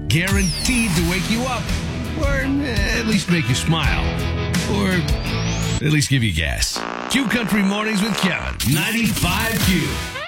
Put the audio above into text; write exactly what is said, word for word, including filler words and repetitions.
guaranteed to wake you up, or eh, at least make you smile, or at least give you gas. Q Country Mornings with Kevin, ninety-five Q.